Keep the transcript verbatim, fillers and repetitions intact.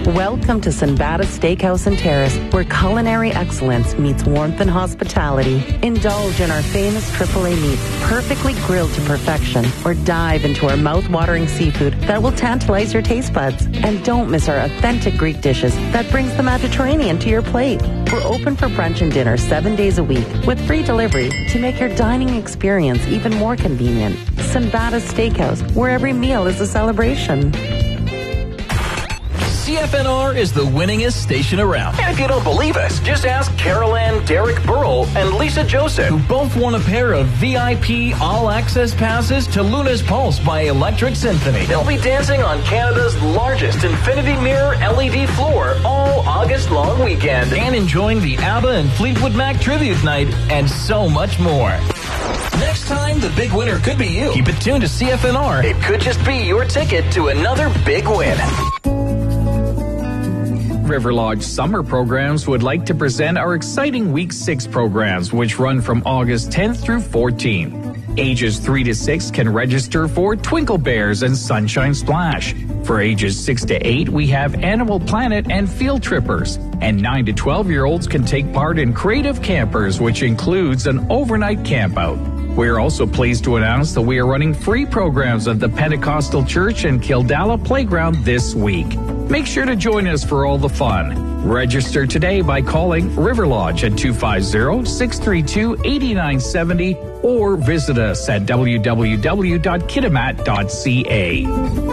Welcome to Sinbada Steakhouse and Terrace, where culinary excellence meets warmth and hospitality. Indulge in our famous triple A meats, perfectly grilled to perfection, or dive into our mouth-watering seafood that will tantalize your taste buds. And don't miss our authentic Greek dishes that brings the Mediterranean to your plate. We're open for brunch and dinner seven days a week with free delivery to make your dining experience even more convenient. Sinbada Steakhouse, where every meal is a celebration. C F N R is the winningest station around. And if you don't believe us, just ask Carol Ann, Derek Burrell, and Lisa Joseph, who both won a pair of V I P all-access passes to Luna's Pulse by Electric Symphony. They'll be dancing on Canada's largest infinity mirror L E D floor all August-long weekend, and enjoying the ABBA and Fleetwood Mac Tribute Night, and so much more. Next time, the big winner could be you. Keep it tuned to C F N R. It could just be your ticket to another big win. River Lodge Summer Programs would like to present our exciting Week six programs, which run from August tenth through fourteenth. Ages three to six can register for Twinkle Bears and Sunshine Splash. For ages six to eight, we have Animal Planet and Field Trippers. And nine to twelve-year-olds can take part in Creative Campers, which includes an overnight campout. We are also pleased to announce that we are running free programs at the Pentecostal Church and Kildala Playground this week. Make sure to join us for all the fun. Register today by calling River Lodge at two five zero, six three two, eight nine seven zero or visit us at w w w dot kitimat dot c a.